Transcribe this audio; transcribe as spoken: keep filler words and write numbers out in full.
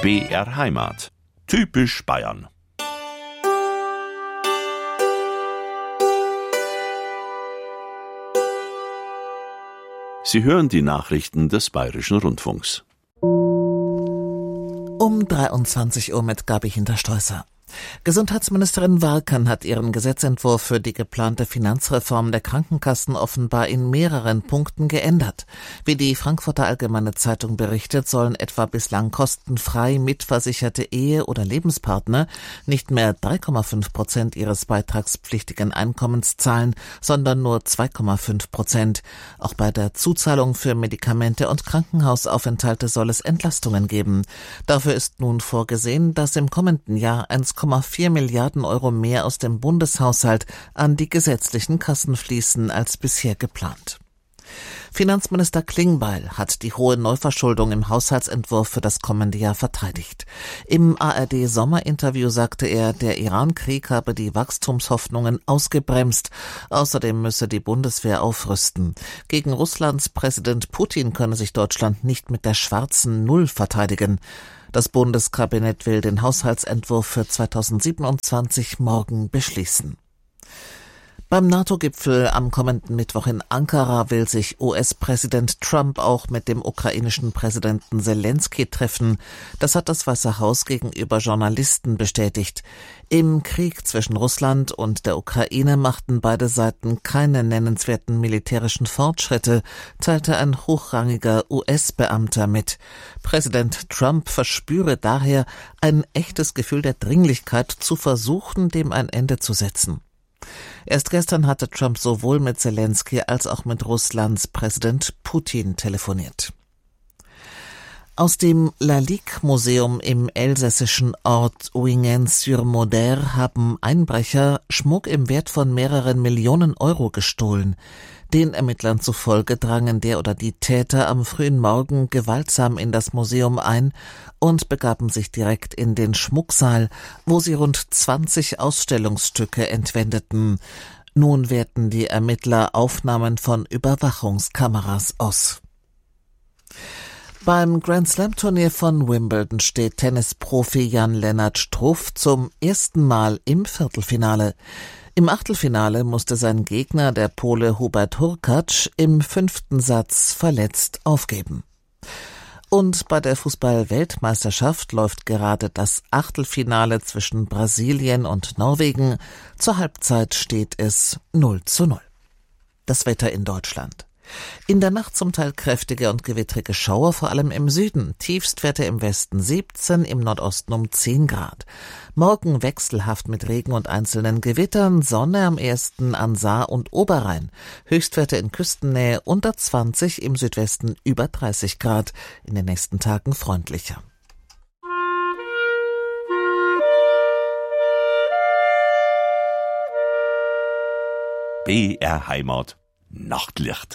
B R Heimat. Typisch Bayern. Sie hören die Nachrichten des Bayerischen Rundfunks. Um dreiundzwanzig Uhr mit Gabi Hinterstreusser. Gesundheitsministerin Warkan hat ihren Gesetzentwurf für die geplante Finanzreform der Krankenkassen offenbar in mehreren Punkten geändert. Wie die Frankfurter Allgemeine Zeitung berichtet, sollen etwa bislang kostenfrei mitversicherte Ehe- oder Lebenspartner nicht mehr drei Komma fünf Prozent ihres beitragspflichtigen Einkommens zahlen, sondern nur zwei Komma fünf Prozent. Auch bei der Zuzahlung für Medikamente und Krankenhausaufenthalte soll es Entlastungen geben. Dafür ist nun vorgesehen, dass im kommenden Jahr eins Komma vier Milliarden Euro mehr aus dem Bundeshaushalt an die gesetzlichen Kassen fließen als bisher geplant. Finanzminister Klingbeil hat die hohe Neuverschuldung im Haushaltsentwurf für das kommende Jahr verteidigt. Im A R D-Sommerinterview sagte er, der Iran-Krieg habe die Wachstumshoffnungen ausgebremst. Außerdem müsse die Bundeswehr aufrüsten. Gegen Russlands Präsident Putin könne sich Deutschland nicht mit der schwarzen Null verteidigen. Das Bundeskabinett will den Haushaltsentwurf für zweitausendsiebenundzwanzig morgen beschließen. Beim NATO-Gipfel am kommenden Mittwoch in Ankara will sich U S-Präsident Trump auch mit dem ukrainischen Präsidenten Selensky treffen. Das hat das Weiße Haus gegenüber Journalisten bestätigt. Im Krieg zwischen Russland und der Ukraine machten beide Seiten keine nennenswerten militärischen Fortschritte, teilte ein hochrangiger U S-Beamter mit. Präsident Trump verspüre daher ein echtes Gefühl der Dringlichkeit, zu versuchen, dem ein Ende zu setzen. Erst gestern hatte Trump sowohl mit Selensky als auch mit Russlands Präsident Putin telefoniert. Aus dem Lalique-Museum im elsässischen Ort Oingen-sur-Moder haben Einbrecher Schmuck im Wert von mehreren Millionen Euro gestohlen. Den Ermittlern zufolge drangen der oder die Täter am frühen Morgen gewaltsam in das Museum ein und begaben sich direkt in den Schmucksaal, wo sie rund zwanzig Ausstellungsstücke entwendeten. Nun werten die Ermittler Aufnahmen von Überwachungskameras aus. Beim Grand-Slam-Turnier von Wimbledon steht Tennisprofi Jan-Lennart Struff zum ersten Mal im Viertelfinale. Im Achtelfinale musste sein Gegner, der Pole Hubert Hurkacz, im fünften Satz verletzt aufgeben. Und bei der Fußball-Weltmeisterschaft läuft gerade das Achtelfinale zwischen Brasilien und Norwegen. Zur Halbzeit steht es null zu null. Das Wetter in Deutschland. In der Nacht zum Teil kräftige und gewittrige Schauer, vor allem im Süden. Tiefstwerte im Westen siebzehn, im Nordosten um zehn Grad. Morgen wechselhaft mit Regen und einzelnen Gewittern, Sonne am ersten an Saar und Oberrhein. Höchstwerte in Küstennähe unter zwanzig, im Südwesten über dreißig Grad. In den nächsten Tagen freundlicher. B R Heimat. Nachtlicht.